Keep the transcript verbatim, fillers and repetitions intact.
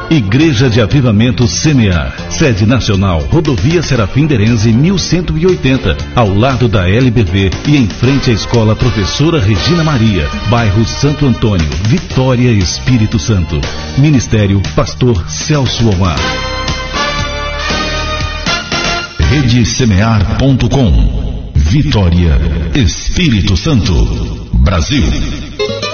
Igreja de Avivamento Semear. Sede nacional, Rodovia Serafim Derenze mil cento e oitenta, ao lado da L B V e em frente à Escola Professora Regina Maria, bairro Santo Antônio, Vitória, Espírito Santo. Ministério Pastor Celso Omar. Rede Semear ponto com. Vitória, Espírito Santo, Brasil.